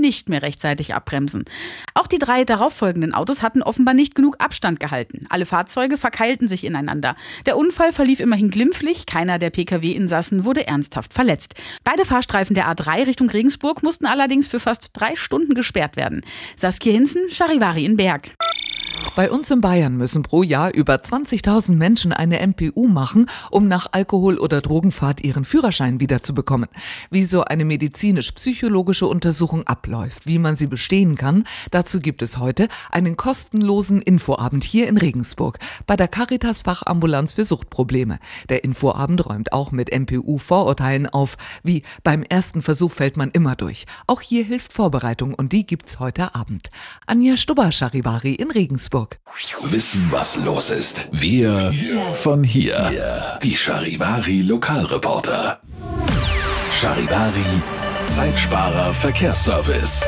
nicht mehr rechtzeitig abbremsen. Auch die 3 darauffolgenden Autos hatten offenbar nicht genug Abstand gehalten. Alle Fahrzeuge verkeilten sich ineinander. Der Unfall verlief immerhin glimpflich. Keiner der Pkw-Insassen wurde ernsthaft verletzt. Beide Fahrstreifen der A3 Richtung Regensburg mussten allerdings für fast 3 Stunden gesperrt werden. Saskia Hinzen, Charivari in Berg. Bei uns in Bayern müssen pro Jahr über 20.000 Menschen eine MPU machen, um nach Alkohol- oder Drogenfahrt ihren Führerschein wiederzubekommen. Wie so eine medizinisch-psychologische Untersuchung abläuft, wie man sie bestehen kann, dazu gibt es heute einen kostenlosen Infoabend hier in Regensburg bei der Caritas Fachambulanz für Suchtprobleme. Der Infoabend räumt auch mit MPU-Vorurteilen auf, wie beim ersten Versuch fällt man immer durch. Auch hier hilft Vorbereitung und die gibt's heute Abend. Anja Stubber, Charivari in Regensburg. Wissen, was los ist. Wir von hier. Die Charivari Lokalreporter. Charivari Zeitsparer Verkehrsservice.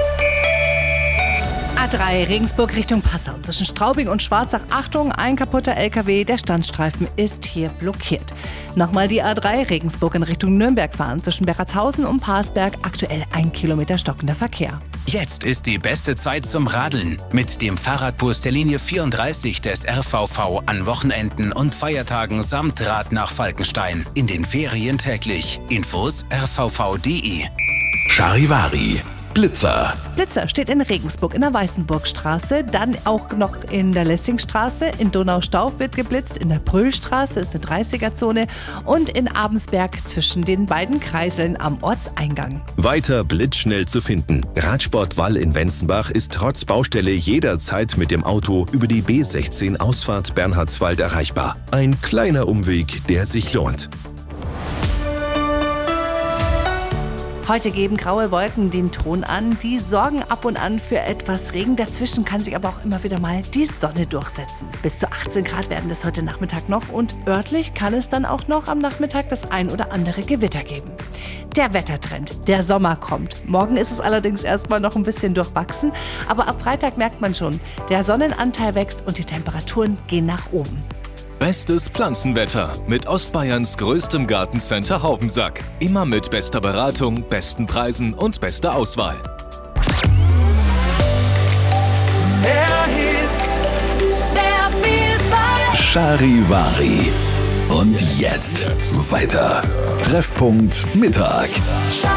A3 Regensburg Richtung Passau. Zwischen Straubing und Schwarzach. Achtung, ein kaputter LKW. Der Standstreifen ist hier blockiert. Nochmal die A3 Regensburg in Richtung Nürnberg fahren. Zwischen Berratshausen und Parsberg. Aktuell 1 Kilometer stockender Verkehr. Jetzt ist die beste Zeit zum Radeln. Mit dem Fahrradbus der Linie 34 des RVV an Wochenenden und Feiertagen samt Rad nach Falkenstein. In den Ferien täglich. Infos rvv.de. Charivari Blitzer. Blitzer steht in Regensburg in der Weißenburgstraße, dann auch noch in der Lessingstraße, in Donaustauf wird geblitzt, in der Brühlstraße ist eine 30er-Zone und in Abensberg zwischen den beiden Kreiseln am Ortseingang. Weiter blitzschnell zu finden. Radsport Wall in Wenzenbach ist trotz Baustelle jederzeit mit dem Auto über die B16 Ausfahrt Bernhardswald erreichbar. Ein kleiner Umweg, der sich lohnt. Heute geben graue Wolken den Ton an. Die sorgen ab und an für etwas Regen. Dazwischen kann sich aber auch immer wieder mal die Sonne durchsetzen. Bis zu 18 Grad werden es heute Nachmittag noch und örtlich kann es dann auch noch am Nachmittag das ein oder andere Gewitter geben. Der Wettertrend, der Sommer kommt. Morgen ist es allerdings erstmal noch ein bisschen durchwachsen, aber ab Freitag merkt man schon, der Sonnenanteil wächst und die Temperaturen gehen nach oben. Bestes Pflanzenwetter mit Ostbayerns größtem Gartencenter Haubensack. Immer mit bester Beratung, besten Preisen und bester Auswahl. Charivari. Und jetzt weiter. Treffpunkt Mittag.